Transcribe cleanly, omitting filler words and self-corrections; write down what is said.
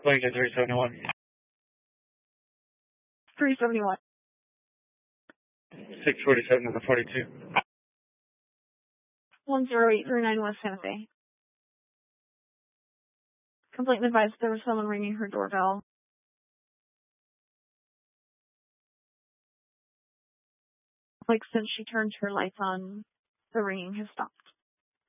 Blanket 371. 371. 647 to the 42. 10839 West Santa Fe. Complainant advised there was someone ringing her doorbell. Like since she turned her lights on, the ringing has stopped.